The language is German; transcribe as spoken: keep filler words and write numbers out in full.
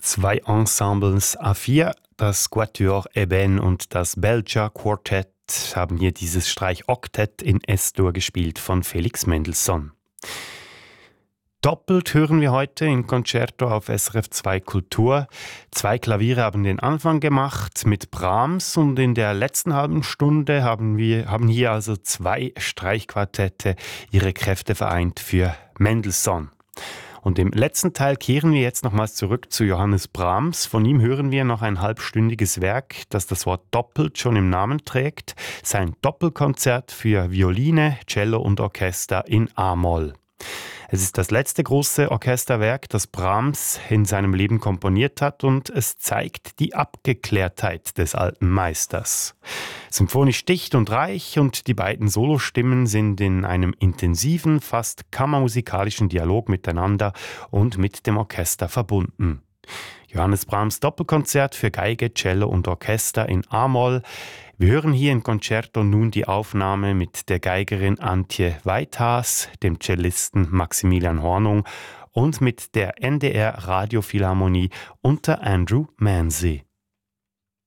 Zwei Ensembles A vier, das Quatuor Eben und das Belcher Quartett, haben hier dieses Streichoktett in S-Dur gespielt von Felix Mendelssohn. Doppelt hören wir heute im Concerto auf S R F zwei Kultur. Zwei Klaviere haben den Anfang gemacht mit Brahms und in der letzten halben Stunde haben wir haben hier also zwei Streichquartette ihre Kräfte vereint für Mendelssohn. Und im letzten Teil kehren wir jetzt nochmals zurück zu Johannes Brahms. Von ihm hören wir noch ein halbstündiges Werk, das das Wort doppelt schon im Namen trägt. Sein Doppelkonzert für Violine, Cello und Orchester in A-Moll. Es ist das letzte große Orchesterwerk, das Brahms in seinem Leben komponiert hat, und es zeigt die Abgeklärtheit des alten Meisters. Symphonisch dicht und reich, und die beiden Solostimmen sind in einem intensiven, fast kammermusikalischen Dialog miteinander und mit dem Orchester verbunden. Johannes Brahms Doppelkonzert für Geige, Cello und Orchester in A-Moll. Wir hören hier im Concerto nun die Aufnahme mit der Geigerin Antje Weithaas, dem Cellisten Maximilian Hornung und mit der N D R Radiophilharmonie unter Andrew Manze.